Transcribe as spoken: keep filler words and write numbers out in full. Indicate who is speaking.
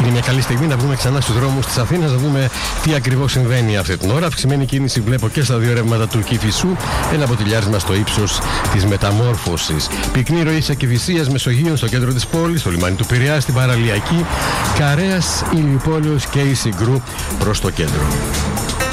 Speaker 1: Είναι μια καλή στιγμή να βγούμε ξανά στους δρόμους της Αθήνας, να δούμε τι ακριβώς συμβαίνει αυτή την ώρα. Αυξημένη κίνηση βλέπω και στα δύο ρεύματα του Κηφισού, ένα ποτηλιάρισμα στο ύψος της Μεταμόρφωσης. Πυκνή ροή σε Κηφισίας Μεσογείων στο κέντρο της πόλης, στο λιμάνι του Πειραιά, στην Παραλιακή, Καρέας, Ηλιοπόλεως και η Συγκρού προς το κέντρο.